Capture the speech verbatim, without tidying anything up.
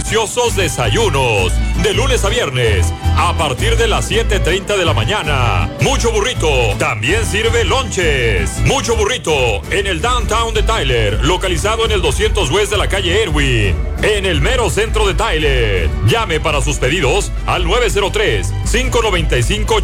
deliciosos desayunos, de lunes a viernes, a partir de las siete treinta de la mañana. Mucho Burrito también sirve lonches. Mucho Burrito en el downtown de Tyler, localizado en el doscientos West de la calle Erwin, en el mero centro de Tyler. Llame para sus pedidos al nueve cero tres, cinco nueve cinco,